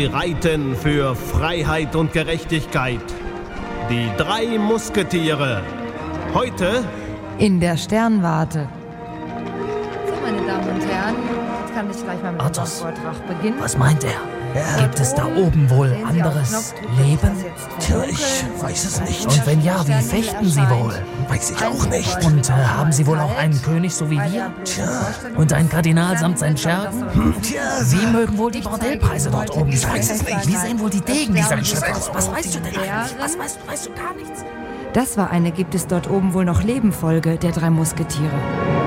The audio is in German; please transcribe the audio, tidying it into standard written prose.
Sie reiten für Freiheit und Gerechtigkeit. Die 3 Musketiere. Heute in der Sternwarte. So, meine Damen und Herren, jetzt kann ich gleich mal mit dem Vortrag beginnen. Was meint er? Gibt es da oben wohl anderes Leben? Tja, ich weiß es nicht. Und wenn ja, wie fechten sie wohl? Weiß ich auch nicht. Und haben sie wohl auch einen König, so wie wir? Tja. Und einen Kardinal samt seinen Schergen? Tja, Wie mögen wohl die Bordellpreise dort oben sein? weiß es nicht. Wie sehen wohl die Degen dieser Schiffe aus? Was weißt du denn eigentlich? Was weißt du gar nichts? Das war eine Gibt es dort oben wohl noch Leben Folge der 3 Musketiere.